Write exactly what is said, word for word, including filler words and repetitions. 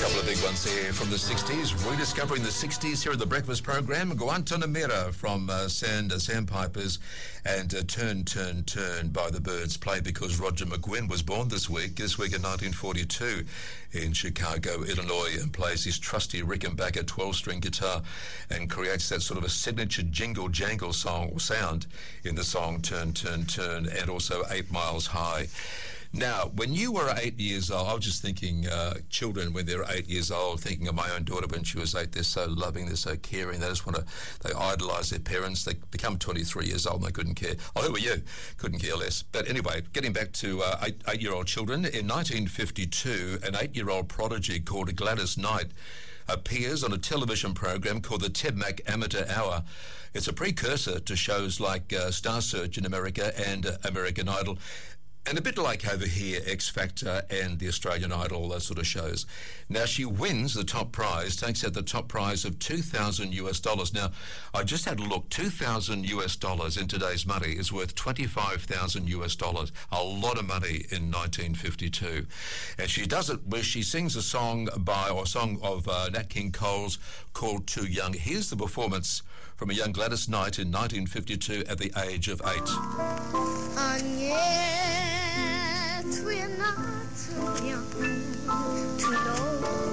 couple of big ones here from the sixties. Rediscovering the sixties here at the Breakfast Program. Guantanamera from uh, Sand, uh, Sandpipers and uh, Turn, Turn, Turn by the Byrds, played because Roger McGuinn was born this week, this week in nineteen forty-two in Chicago, Illinois, and plays his trusty Rickenbacker twelve-string guitar and creates that sort of a signature jingle-jangle song or sound in the song Turn, Turn, Turn, and also Eight Miles High. Now, when you were eight years old, I was just thinking, uh, children, when they're eight years old, thinking of my own daughter when she was eight, they're so loving, they're so caring, they just want to, they idolise their parents, they become twenty-three years old and they couldn't care. Oh, who were you? Couldn't care less. But anyway, getting back to uh, eight, eight-year-old children, in nineteen fifty-two, an eight-year-old prodigy called Gladys Knight appears on a television program called the Ted Mack Amateur Hour. It's a precursor to shows like uh, Star Search in America and uh, American Idol. And a bit like over here, X Factor and the Australian Idol, those sort of shows. Now, she wins the top prize, takes out the top prize of two thousand US dollars. Now, I just had a look. two thousand US dollars in today's money is worth twenty-five thousand US dollars. A lot of money in nineteen fifty-two. And she does it where she sings a song by, or a song of uh, Nat King Cole's called Too Young. Here's the performance from a young Gladys Knight in nineteen fifty-two at the age of eight. And yet we're not too young to know